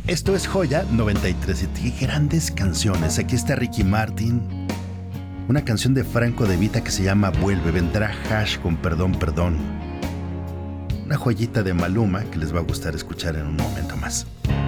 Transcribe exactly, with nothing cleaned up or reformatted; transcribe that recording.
Esto es Joya noventa y tres. Qué grandes canciones. Aquí está Ricky Martin. Una canción de Franco De Vita que se llama Vuelve. Vendrá Hash con Perdón, Perdón. Una joyita de Maluma que les va a gustar escuchar en un momento más.